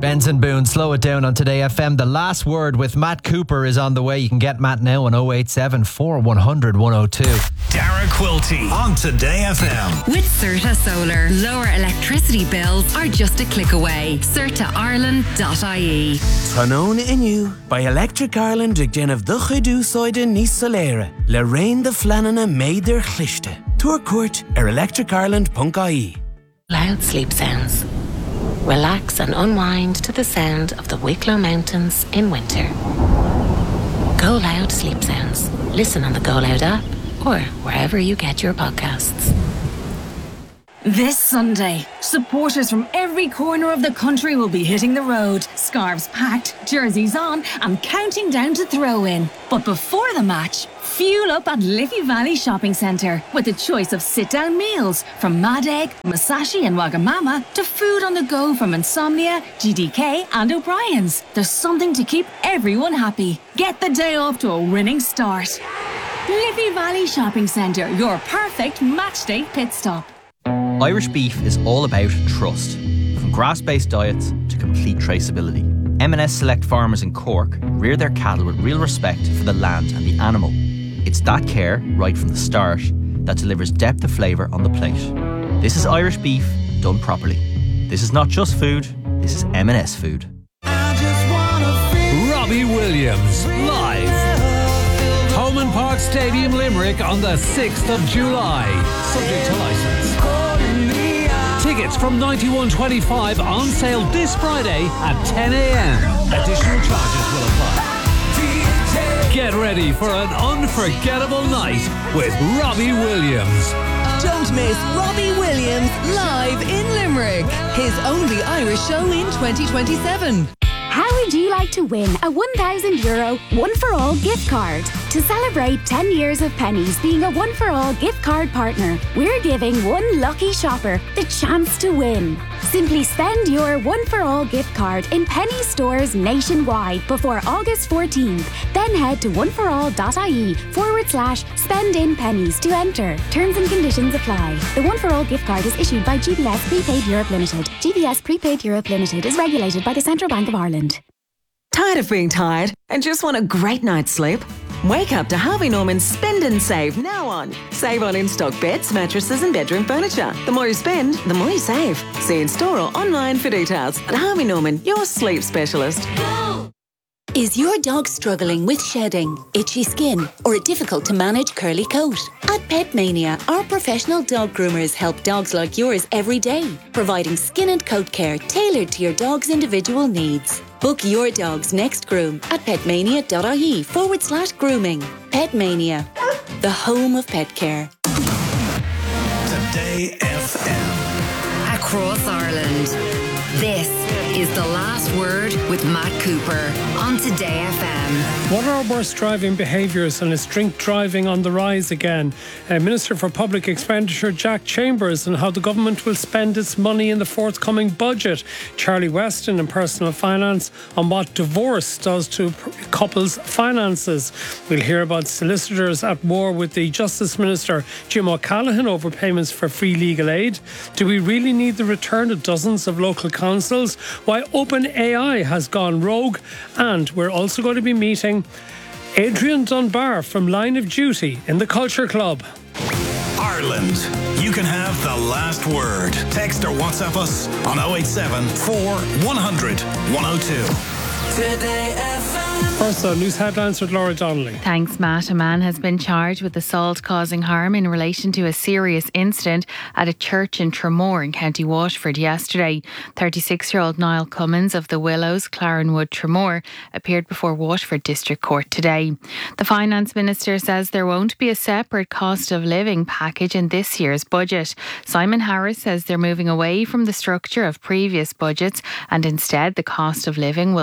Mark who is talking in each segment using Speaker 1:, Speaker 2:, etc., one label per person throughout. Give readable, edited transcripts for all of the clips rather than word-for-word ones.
Speaker 1: Benson Boone, slow it down on Today FM. The last word with Matt Cooper is on the way. You can get Matt now on 087 4100 102.
Speaker 2: Dara Quilty on Today FM.
Speaker 3: With Certa Solar, lower electricity bills are just a click away. CertaIreland.ie.
Speaker 4: Tranón inu by Electric Ireland ag déanamh do chuidú sóide níos soléire. Le rain de flanana méidir chlichte. Tour court electricireland.ie.
Speaker 5: Loud sleep sounds. Relax and unwind to the sound of the Wicklow Mountains in winter. Go Loud Sleep Sounds. Listen on the Go Loud app or wherever you get your podcasts.
Speaker 6: This Sunday, supporters from every corner of the country will be hitting the road, scarves packed, jerseys on, and counting down to throw-in. But before the match, fuel up at Liffey Valley Shopping Centre with a choice of sit-down meals from Mad Egg, Masashi and Wagamama to food on the go from Insomnia, GDK and O'Brien's. There's something to keep everyone happy. Get the day off to a winning start. Liffey Valley Shopping Centre, your perfect matchday pit stop.
Speaker 7: Irish beef is all about trust. From grass-based diets to complete traceability. M&S Select Farmers in Cork rear their cattle with real respect for the land and the animal. It's that care, right from the start, that delivers depth of flavour on the plate. This is Irish beef done properly. This is not just food, this is M&S food.
Speaker 8: Robbie Williams, live. Holman Park Stadium, Limerick on the 6th of July. Subject to licence. Tickets from $91.25 on sale this Friday at 10 a.m. Additional charges will apply. Get ready for an unforgettable night with Robbie Williams.
Speaker 9: Don't miss Robbie Williams live in Limerick. His only Irish show in 2027.
Speaker 10: How would you like to win a €1,000 one-for-all gift card? To celebrate 10 years of Pennies being a one-for-all gift card partner, we're giving one lucky shopper the chance to win. Simply spend your one-for-all gift card in Penny stores nationwide before August 14th. Then head to oneforall.ie/spend-in-pennies to enter. Terms and conditions apply. The one-for-all gift card is issued by GBS Prepaid Europe Limited. GBS Prepaid Europe Limited is regulated by the Central Bank of Ireland.
Speaker 9: Tired of being tired and just want a great night's sleep? Wake up to Harvey Norman's Spend and Save now on. Save on in-stock beds, mattresses and bedroom furniture. The more you spend, the more you save. See in store or online for details. At Harvey Norman, your sleep specialist.
Speaker 11: Go! Is your dog struggling with shedding, itchy skin, or a difficult to manage curly coat? At Pet Mania, our professional dog groomers help dogs like yours every day, providing skin and coat care tailored to your dog's individual needs. Book your dog's next groom at petmania.ie/grooming. Pet Mania, the home of pet care.
Speaker 2: Today FM.
Speaker 3: Across Ireland. This is The Last Word with Matt Cooper on Today FM.
Speaker 12: What are our worst driving behaviours, and is drink driving on the rise again? Minister for Public Expenditure Jack Chambers, and how the government will spend its money in the forthcoming budget. Charlie Weston in Personal Finance on what divorce does to couples' finances. We'll hear about solicitors at war with the Justice Minister Jim O'Callaghan over payments for free legal aid. Do we really need the return of dozens of local councils? Why OpenAI has gone rogue. And we're also going to be meeting Adrian Dunbar from Line of Duty in the Culture Club.
Speaker 2: Ireland, you can have the last word. Text or WhatsApp us on 087 4100 102.
Speaker 13: Today FM.
Speaker 12: First, news headlines with Laura Donnelly.
Speaker 14: Thanks, Matt. A man has been charged with assault causing harm in relation to a serious incident at a church in Tramore in County Waterford yesterday. 36-year-old Niall Cummins of the Willows, Clarenwood, Tramore, appeared before Waterford District Court today. The Finance Minister says there won't be a separate cost of living package in this year's budget. Simon Harris says they're moving away from the structure of previous budgets and instead the cost of living will be addressed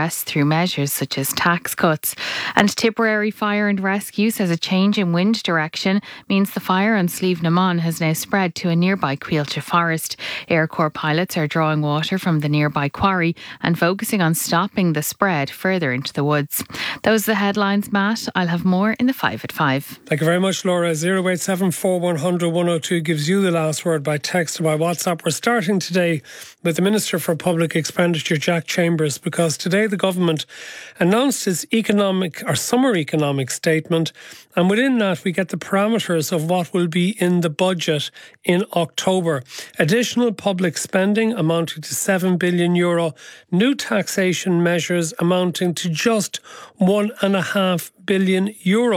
Speaker 14: addressed through measures such as tax cuts. And Tipperary Fire and Rescue says a change in wind direction means the fire on Slieve na Mon has now spread to a nearby Quilcha forest. Air Corps pilots are drawing water from the nearby quarry and focusing on stopping the spread further into the woods. Those are the headlines, Matt. I'll have more in the 5 at 5.
Speaker 12: Thank you very much, Laura. 087 100 102 gives you the last word by text or by WhatsApp. We're starting today with the Minister for Public Expenditure, Jack Chambers, because today the government announced its summer economic statement, and within that we get the parameters of what will be in the budget in October. Additional public spending amounting to €7 billion, new taxation measures amounting to just €1.5 billion.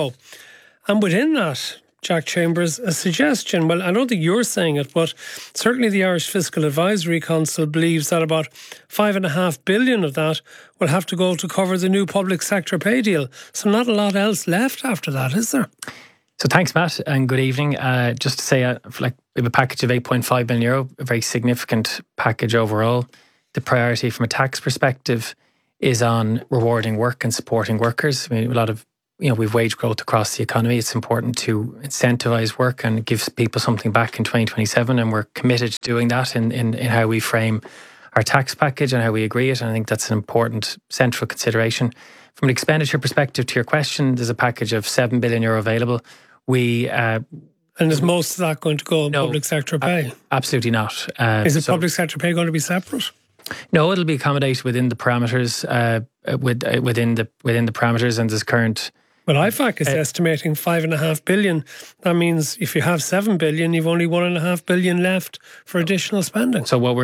Speaker 12: And within that, Jack Chambers, a suggestion, well, I don't think you're saying it, but certainly the Irish Fiscal Advisory Council believes that about $5.5 billion of that will have to go to cover the new public sector pay deal. So not a lot else left after that, is there?
Speaker 15: So thanks, Matt, and good evening. Just to say, we have a package of €8.5 billion, a very significant package overall. The priority from a tax perspective is on rewarding work and supporting workers. I mean, a lot of we've wage growth across the economy. It's important to incentivise work and give people something back in 2027, and we're committed to doing that in how we frame our tax package and how we agree it. And I think that's an important central consideration. From an expenditure perspective, to your question, there's a package of €7 billion available. And
Speaker 12: is most of that going to go in public sector pay?
Speaker 15: Absolutely not.
Speaker 12: Is the public sector pay going to be separate?
Speaker 15: No, it'll be accommodated within the parameters. Within the parameters, and there's current.
Speaker 12: Well, IFAC is estimating $5.5 billion. That means if you have $7 billion, you've only $1.5 billion left for additional spending.
Speaker 15: So what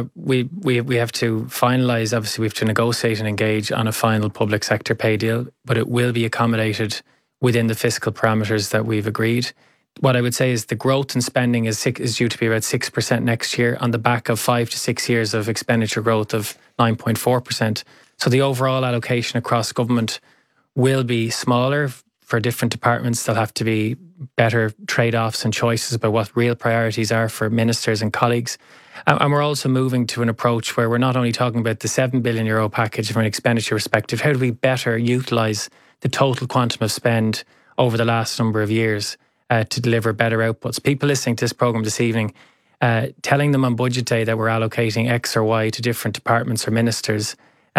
Speaker 15: we have to finalise. Obviously, we have to negotiate and engage on a final public sector pay deal, but it will be accommodated within the fiscal parameters that we've agreed. What I would say is the growth in spending is due to be about 6% next year on the back of 5 to 6 years of expenditure growth of 9.4%. So the overall allocation across government will be smaller for different departments. There'll have to be better trade-offs and choices about what real priorities are for ministers and colleagues. And we're also moving to an approach where we're not only talking about the €7 billion package from an expenditure perspective, how do we better utilise the total quantum of spend over the last number of years to deliver better outputs. People listening to this programme this evening, telling them on budget day that we're allocating X or Y to different departments or ministers,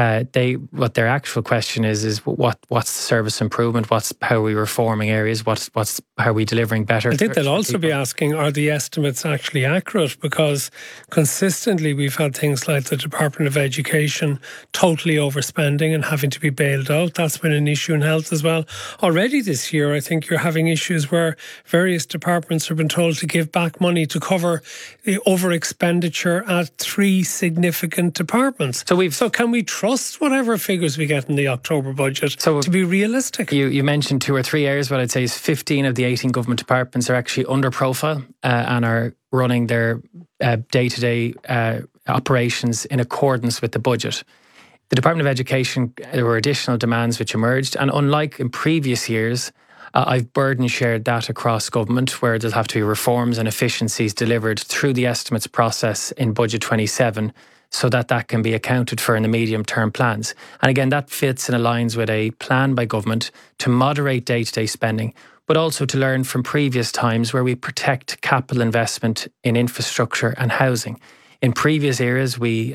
Speaker 15: what their actual question is what's the service improvement? How are we reforming areas? How are we delivering better?
Speaker 12: I think they'll also be asking, are the estimates actually accurate? Because consistently we've had things like the Department of Education totally overspending and having to be bailed out. That's been an issue in health as well. Already this year, I think you're having issues where various departments have been told to give back money to cover the over expenditure at 3 significant departments. So can we trust whatever figures we get in the October budget to be realistic?
Speaker 15: You mentioned 2 or 3 areas. What I'd say is 15 of the 18 government departments are actually under profile and are running their day-to-day operations in accordance with the budget. The Department of Education, there were additional demands which emerged, and unlike in previous years, I've burden shared that across government, where there'll have to be reforms and efficiencies delivered through the estimates process in Budget 27, so that can be accounted for in the medium-term plans. And again, that fits and aligns with a plan by government to moderate day-to-day spending, but also to learn from previous times where we protect capital investment in infrastructure and housing. In previous eras,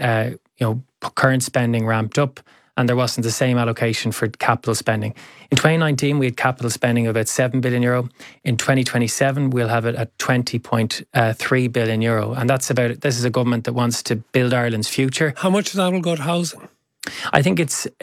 Speaker 15: current spending ramped up, and there wasn't the same allocation for capital spending. In 2019, we had capital spending of about €7 billion. In 2027, we'll have it at €20.3 billion. And this is a government that wants to build Ireland's future.
Speaker 12: How much of that will go to housing?
Speaker 15: I think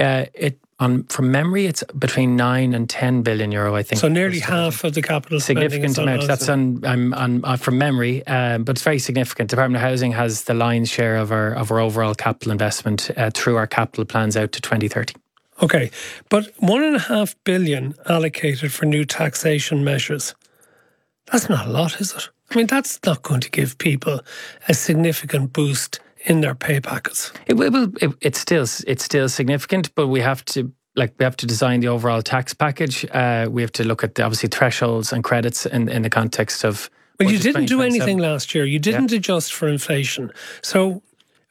Speaker 15: from memory, it's between €9 and €10 billion, I think.
Speaker 12: So nearly half of the capital spending.
Speaker 15: Significant amount. That's from memory, but it's very significant. Department of Housing has the lion's share of our overall capital investment through our capital plans out to 2030.
Speaker 12: Okay, but €1.5 billion allocated for new taxation measures. That's not a lot, is it? I mean, that's not going to give people a significant boost in their pay packets.
Speaker 15: It's still significant, but we have to design the overall tax package. We have to look at obviously thresholds and credits in the context of.
Speaker 12: Well, you didn't do anything last year. You didn't adjust for inflation. So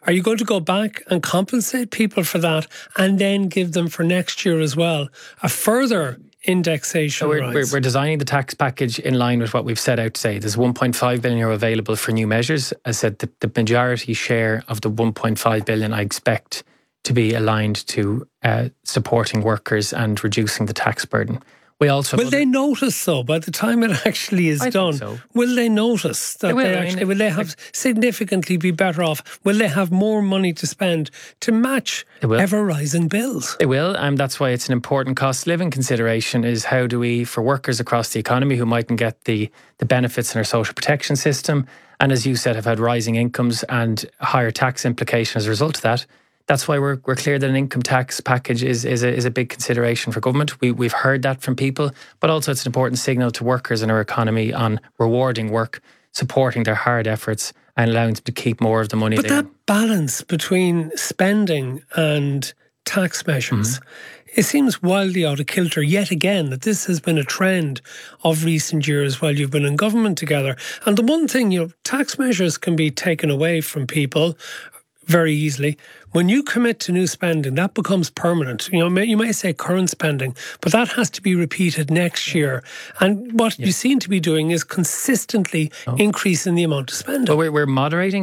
Speaker 12: Are you going to go back and compensate people for that and then give them for next year as well a further indexation rise?
Speaker 15: We're designing the tax package in line with what we've set out to say. There's €1.5 billion available for new measures. As I said, the majority share of the €1.5 billion I expect to be aligned to supporting workers and reducing the tax burden. We also
Speaker 12: will they notice, though, by the time it actually is done?
Speaker 15: So.
Speaker 12: Will they notice that will they have significantly be better off? Will they have more money to spend to match ever rising bills?
Speaker 15: They will, and that's why it's an important cost of living consideration. Is how do we, for workers across the economy who mightn't get the benefits in our social protection system, and as you said, have had rising incomes and higher tax implication as a result of that. That's why we're clear that an income tax package is a big consideration for government. We've heard that from people, but also it's an important signal to workers in our economy on rewarding work, supporting their hard efforts and allowing them to keep more of the money.
Speaker 12: But that balance between spending and tax measures, it seems wildly out of kilter yet again that this has been a trend of recent years while you've been in government together. And the one thing, tax measures can be taken away from people very easily. When you commit to new spending, that becomes permanent. You may say current spending, but that has to be repeated next year. And what you seem to be doing is consistently increasing the amount of spending.
Speaker 15: Well, we're moderating